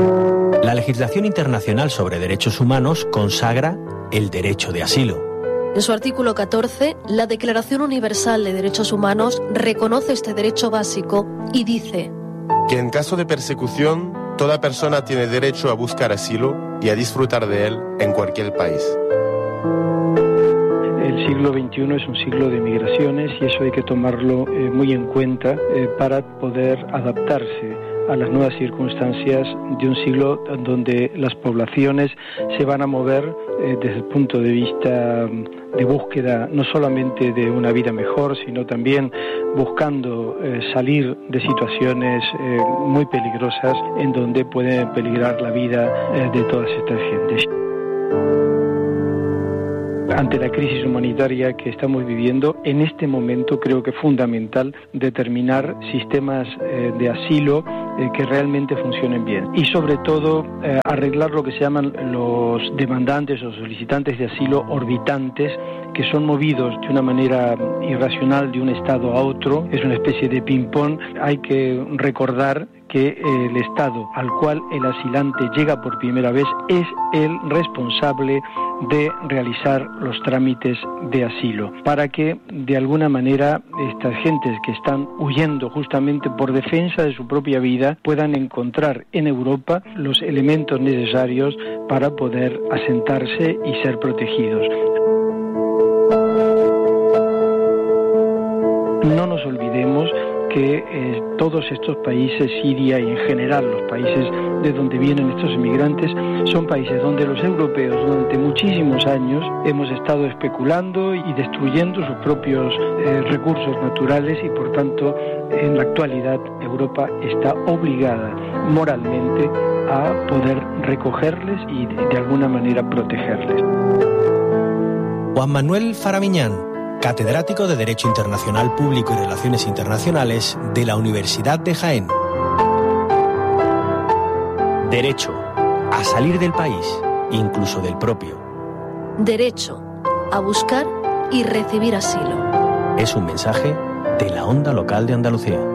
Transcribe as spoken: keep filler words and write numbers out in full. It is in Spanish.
La legislación internacional sobre derechos humanos consagra el derecho de asilo. En su artículo catorce, la Declaración Universal de Derechos Humanos reconoce este derecho básico y dice que en caso de persecución, toda persona tiene derecho a buscar asilo y a disfrutar de él en cualquier país. El siglo veintiuno es un siglo de migraciones y eso hay que tomarlo eh, muy en cuenta eh, para poder adaptarse a las nuevas circunstancias de un siglo donde las poblaciones se van a mover eh, desde el punto de vista de búsqueda no solamente de una vida mejor, sino también buscando eh, salir de situaciones eh, muy peligrosas en donde puede peligrar la vida eh, de todas estas gentes. Ante la crisis humanitaria que estamos viviendo, en este momento creo que es fundamental determinar sistemas eh, de asilo eh, que realmente funcionen bien y sobre todo eh, arreglar lo que se llaman los demandantes o solicitantes de asilo orbitantes, que son movidos de una manera irracional de un estado a otro. Es una especie de ping-pong. Hay que recordar que el estado al cual el asilante llega por primera vez es el responsable de realizar los trámites de asilo, para que de alguna manera estas gentes que están huyendo justamente por defensa de su propia vida puedan encontrar en Europa los elementos necesarios para poder asentarse y ser protegidos. No nos olvidemos que eh, todos estos países, Siria y en general los países de donde vienen estos inmigrantes, son países donde los europeos durante muchísimos años hemos estado especulando y destruyendo sus propios eh, recursos naturales y por tanto en la actualidad Europa está obligada moralmente a poder recogerles y de, de alguna manera protegerles. Juan Manuel Faraviñán, catedrático de Derecho Internacional Público y Relaciones Internacionales de la Universidad de Jaén. Derecho a salir del país, incluso del propio. Derecho a buscar y recibir asilo. Es un mensaje de la Onda Local de Andalucía.